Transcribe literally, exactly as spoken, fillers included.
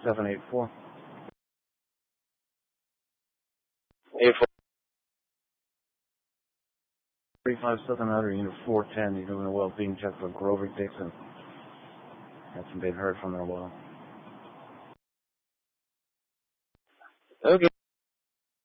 seven eight four. eight four. three five seven Outer Unit four ten. You're doing a well being check for Grover Dixon. Hasn't been heard from in a while.